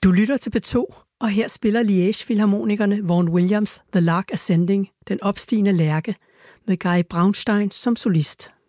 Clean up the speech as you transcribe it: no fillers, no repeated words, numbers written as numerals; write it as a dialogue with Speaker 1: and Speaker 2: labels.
Speaker 1: Du lytter til P2, og her spiller Liège-filharmonikerne Vaughan Williams' The Lark Ascending, den opstigende lærke, med Guy Braunstein som solist.